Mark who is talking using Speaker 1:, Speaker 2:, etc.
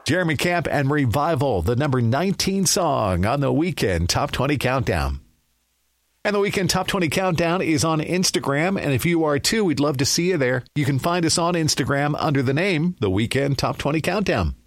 Speaker 1: Jeremy Camp and Revival, the number 19 song on the Weekend Top 20 Countdown. And the Weekend Top 20 Countdown is on Instagram, and if you are too, we'd love to see you there. You can find us on Instagram under the name The Weekend Top 20 Countdown.